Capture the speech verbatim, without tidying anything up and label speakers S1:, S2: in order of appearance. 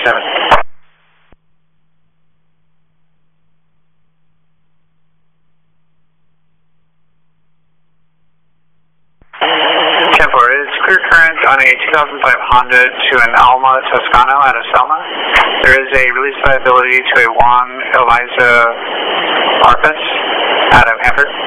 S1: seven. ten four, it's clear current on a two thousand five Honda to an Alma Toscano out of Selma. There is a release liability to a Juan Eliza Arpus out of Hanford.